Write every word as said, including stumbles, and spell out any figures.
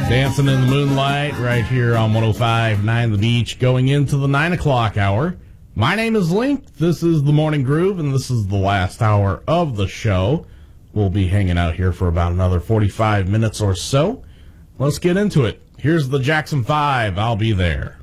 Dancing in the Moonlight right here on one oh five point nine The Beach, going into the nine o'clock hour. My name is Link. This is the Morning Groove, and this is the last hour of the show. We'll be hanging out here for about another forty-five minutes or so. Let's get into it. Here's the Jackson five. I'll be there.